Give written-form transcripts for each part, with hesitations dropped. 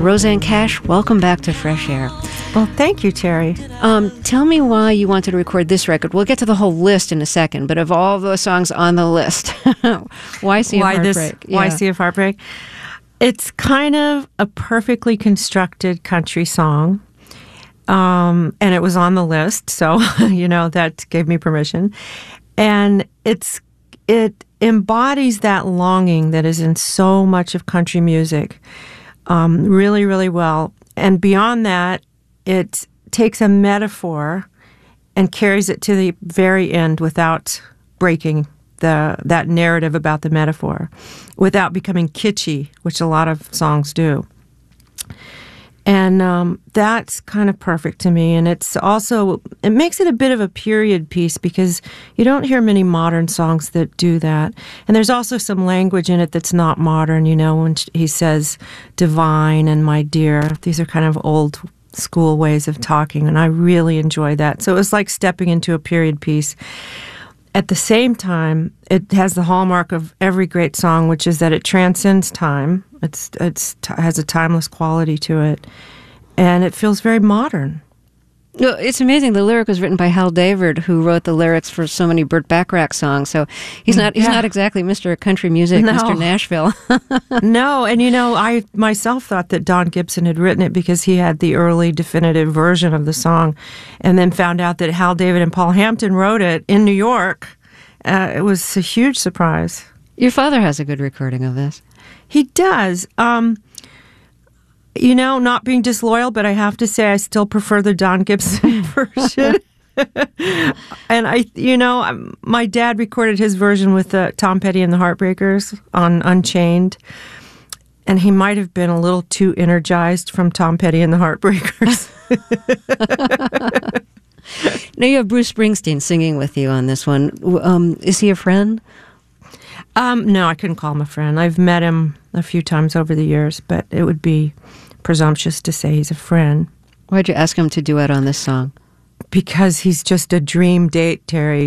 Rosanne Cash, welcome back to Fresh Air. Well, thank you, Terry. Tell me why you wanted to record this record. We'll get to the whole list in a second, but of all the songs on the list, why Sea of Heartbreak? Why Sea of Heartbreak? It's kind of a perfectly constructed country song, and it was on the list, so, that gave me permission. And it embodies that longing that is in so much of country music really, really well. And beyond that, it takes a metaphor and carries it to the very end without breaking that narrative about the metaphor, without becoming kitschy, which a lot of songs do. And that's kind of perfect to me. And it makes it a bit of a period piece because you don't hear many modern songs that do that. And there's also some language in it that's not modern, when he says divine and my dear. These are kind of old school ways of talking, and I really enjoy that. So it was like stepping into a period piece. At the same time, it has the hallmark of every great song, which is that it transcends time. It has a timeless quality to it, and it feels very modern. Well, it's amazing. The lyric was written by Hal David, who wrote the lyrics for so many Burt Bacharach songs. So he's not exactly Mr. Country Music, no. Mr. Nashville. No, and I myself thought that Don Gibson had written it because he had the early definitive version of the song, and then found out that Hal David and Paul Hampton wrote it in New York. It was a huge surprise. Your father has a good recording of this. He does. Not being disloyal, but I have to say I still prefer the Don Gibson version. And my dad recorded his version with Tom Petty and the Heartbreakers on Unchained. And he might have been a little too energized from Tom Petty and the Heartbreakers. Now you have Bruce Springsteen singing with you on this one. Is he a friend? No, I couldn't call him a friend. I've met him a few times over the years, but it would be presumptuous to say he's a friend. Why'd you ask him to duet on this song? Because he's just a dream date, Terry.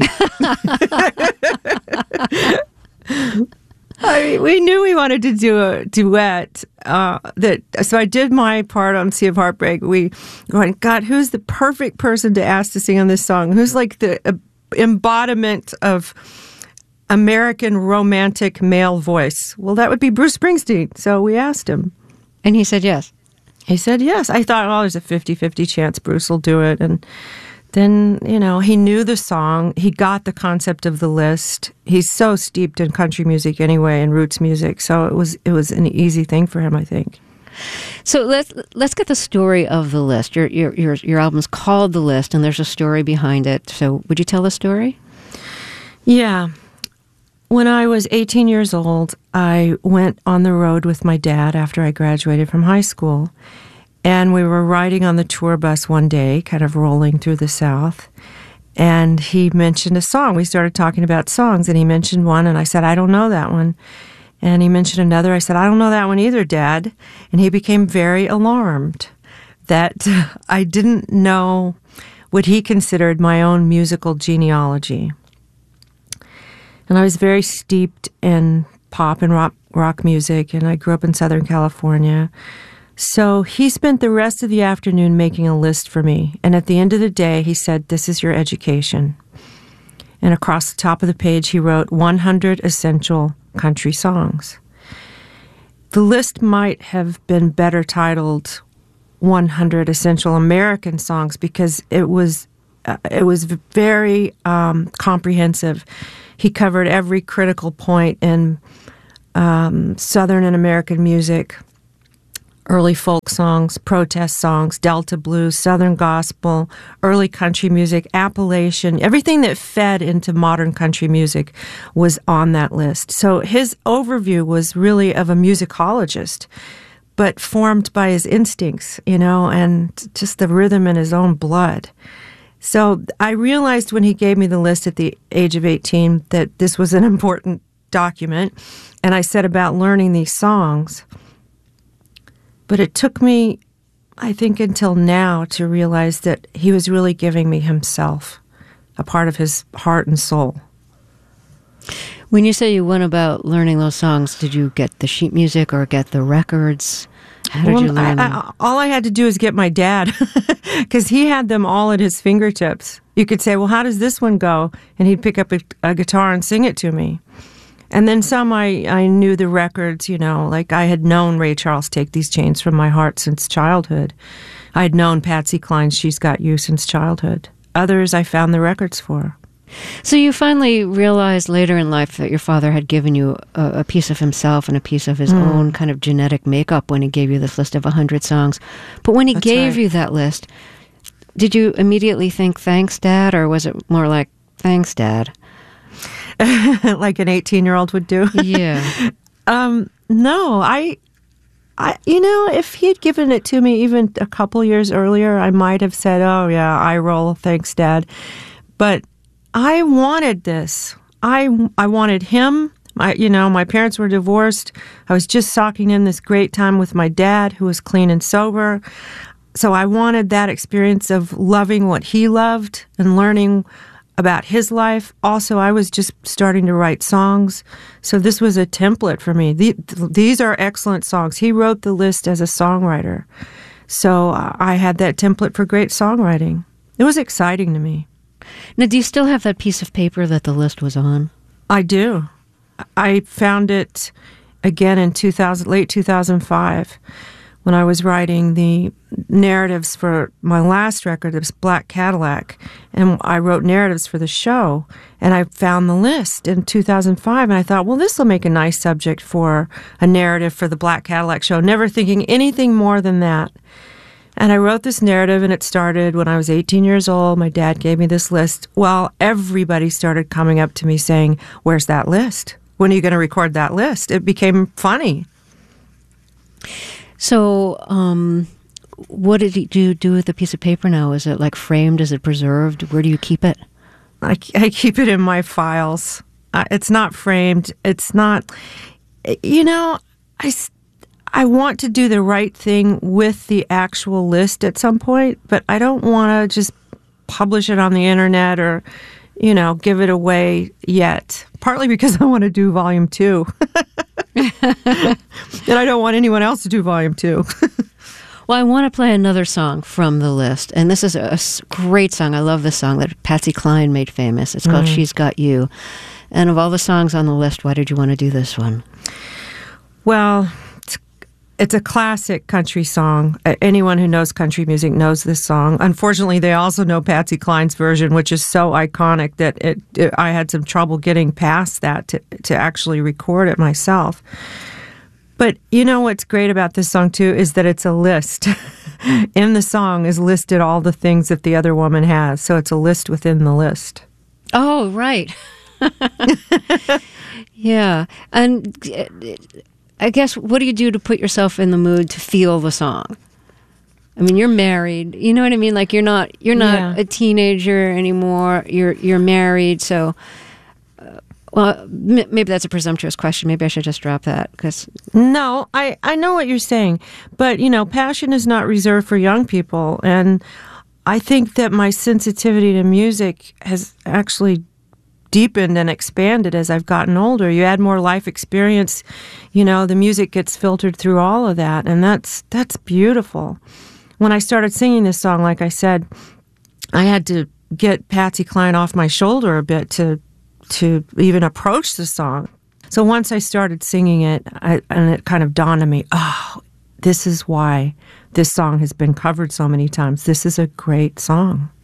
We knew we wanted to do a duet. So I did my part on Sea of Heartbreak. We went, God, who's the perfect person to ask to sing on this song? Who's like the embodiment of American romantic male voice? Well, that would be Bruce Springsteen. So we asked him. And he said yes. He said yes. I thought, there's a 50-50 chance Bruce will do it. And then, he knew the song. He got the concept of the list. He's so steeped in country music anyway and roots music. So it was an easy thing for him, I think. So let's get the story of the list. Your album's called The List, and there's a story behind it. So would you tell the story? Yeah. When I was 18 years old, I went on the road with my dad after I graduated from high school. And we were riding on the tour bus one day, kind of rolling through the South. And he mentioned a song. We started talking about songs, and he mentioned one, and I said, I don't know that one. And he mentioned another. I said, I don't know that one either, Dad. And he became very alarmed that I didn't know what he considered my own musical genealogy. And I was very steeped in pop and rock music, and I grew up in Southern California. So he spent the rest of the afternoon making a list for me. And at the end of the day, he said, this is your education. And across the top of the page, he wrote 100 essential country songs. The list might have been better titled 100 Essential American Songs because it was very comprehensive. He covered every critical point in Southern and American music, early folk songs, protest songs, Delta blues, Southern gospel, early country music, Appalachian, everything that fed into modern country music was on that list. So his overview was really of a musicologist, but formed by his instincts, and just the rhythm in his own blood. So I realized when he gave me the list at the age of 18 that this was an important document, and I set about learning these songs. But it took me, I think, until now to realize that he was really giving me himself, a part of his heart and soul. When you say you went about learning those songs, did you get the sheet music or get the records? How did you learn them? All I had to do is get my dad, because he had them all at his fingertips. You could say, well, how does this one go? And he'd pick up a guitar and sing it to me. And then some I knew the records, like I had known Ray Charles' Take These Chains from My Heart since childhood. I had known Patsy Cline's She's Got You since childhood. Others I found the records for. So you finally realized later in life that your father had given you a piece of himself and a piece of his own kind of genetic makeup when he gave you this list of 100 songs. But when he gave you that list, did you immediately think, thanks, Dad? Or was it more like, thanks, Dad? Like an 18-year-old would do? Yeah. No, I if he had given it to me even a couple years earlier, I might have said, oh, yeah, I roll, thanks, Dad. But I wanted this. I wanted him. My parents were divorced. I was just soaking in this great time with my dad, who was clean and sober. So I wanted that experience of loving what he loved and learning about his life. Also, I was just starting to write songs. So this was a template for me. These are excellent songs. He wrote the list as a songwriter. So I had that template for great songwriting. It was exciting to me. Now, do you still have that piece of paper that the list was on? I do. I found it again in late 2005 when I was writing the narratives for my last record. It was Black Cadillac, and I wrote narratives for the show, and I found the list in 2005, and I thought, well, this will make a nice subject for a narrative for the Black Cadillac show, never thinking anything more than that. And I wrote this narrative, and it started when I was 18 years old. My dad gave me this list. Well, everybody started coming up to me saying, where's that list? When are you going to record that list? It became funny. So, what did you do with the piece of paper now? Is it like framed? Is it preserved? Where do you keep it? I keep it in my files. It's not framed. It's not, I want to do the right thing with the actual list at some point, but I don't want to just publish it on the internet or, give it away yet. Partly because I want to do volume 2. And I don't want anyone else to do volume 2. Well, I want to play another song from the list. And this is a great song. I love this song that Patsy Cline made famous. It's called She's Got You. And of all the songs on the list, why did you want to do this one? Well, it's a classic country song. Anyone who knows country music knows this song. Unfortunately, they also know Patsy Cline's version, which is so iconic that I had some trouble getting past that to actually record it myself. But what's great about this song, too, is that it's a list. In the song is listed all the things that the other woman has. So it's a list within the list. Oh, right. Yeah. And I guess, what do you do to put yourself in the mood to feel the song? I mean, you're married. You know what I mean? Like you're not a teenager anymore. You're married. So, maybe that's a presumptuous question. Maybe I should just drop that because. No, I know what you're saying, but passion is not reserved for young people, and I think that my sensitivity to music has actually deepened and expanded as I've gotten older. You add more life experience, the music gets filtered through all of that, and that's beautiful. When I started singing this song, like I said, I had to get Patsy Cline off my shoulder a bit to even approach the song. So once I started singing it, and it kind of dawned on me, oh, this is why this song has been covered so many times. This is a great song.